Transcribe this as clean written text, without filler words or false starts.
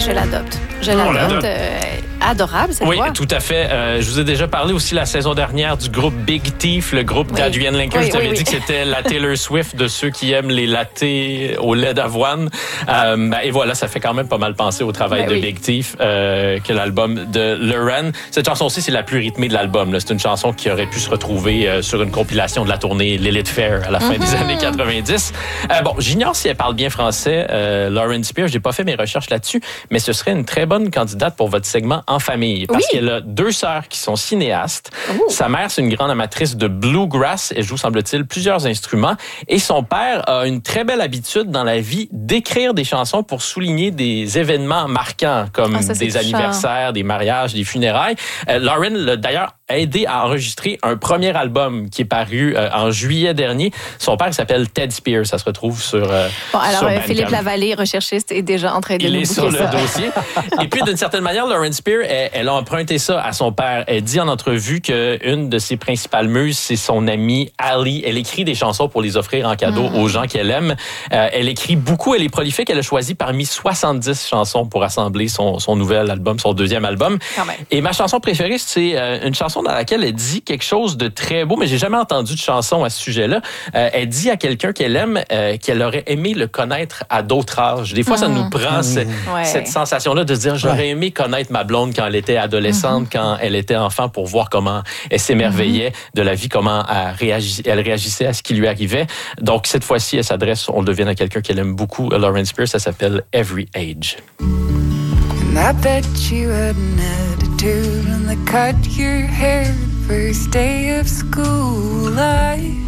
je l'adopte. Adorable, cette voix. Oui, tout à fait. Je vous ai déjà parlé aussi la saison dernière du groupe Big Thief, le groupe d'Adrienne Lenker. Je t'avais dit que c'était la Taylor Swift de ceux qui aiment les lattés au lait d'avoine. Et voilà, ça fait quand même pas mal penser au travail de Big Thief que l'album de Lauren. Cette chanson-ci, c'est la plus rythmée de l'album. Là. C'est une chanson qui aurait pu se retrouver sur une compilation de la tournée Lilith Fair à la fin des années 90. J'ignore si elle parle bien français, Lauren Spears. J'ai pas fait mes recherches là-dessus, mais ce serait une très bonne candidate pour votre segment En famille, parce qu'elle a 2 sœurs qui sont cinéastes. Sa mère, c'est une grande amatrice de bluegrass. Elle joue, semble-t-il, plusieurs instruments. Et son père a une très belle habitude dans la vie d'écrire des chansons pour souligner des événements marquants, comme des anniversaires, des mariages, des funérailles. Lauren l'a d'ailleurs aidé à enregistrer un premier album qui est paru en juillet dernier. Son père s'appelle Ted Spears. Ça se retrouve sur sur Philippe Lavallée, recherchiste, est déjà en train de nous bouquer ça. Il est sur le dossier. Et puis, d'une certaine manière, Lauren Spears, elle a emprunté ça à son père. Elle dit en entrevue qu'une de ses principales muses, c'est son amie Ali. Elle écrit des chansons pour les offrir en cadeau aux gens qu'elle aime. Elle écrit beaucoup, elle est prolifique. Elle a choisi parmi 70 chansons pour assembler son nouvel album, son deuxième album. Et ma chanson préférée, c'est une chanson dans laquelle elle dit quelque chose de très beau, mais j'ai jamais entendu de chanson à ce sujet-là. Elle dit à quelqu'un qu'elle aime qu'elle aurait aimé le connaître à d'autres âges. Des fois, ça nous prend cette sensation-là de se dire, j'aurais aimé connaître ma blonde quand elle était adolescente, quand elle était enfant, pour voir comment elle s'émerveillait de la vie, comment elle réagissait à ce qui lui arrivait. Donc, cette fois-ci, elle s'adresse, on le devine, à quelqu'un qu'elle aime beaucoup, Lauren Spears. Ça s'appelle Every Age. And I bet you had an attitude when they cut your hair first day of school. I